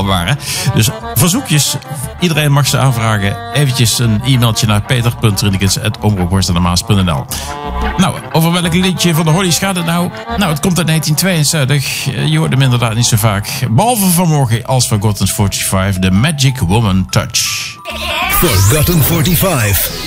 waren. Dus verzoekjes, iedereen mag ze aanvragen. Eventjes een e-mailtje naar peter.runnekens@omroepworstenamaas.nl. Nou, over welk liedje van de Hollies gaat het nou? Nou, het komt uit 1972. Je hoort hem inderdaad niet zo vaak. Behalve vanmorgen als Forgotten 45, The Magic Woman Touch. Forgotten 45.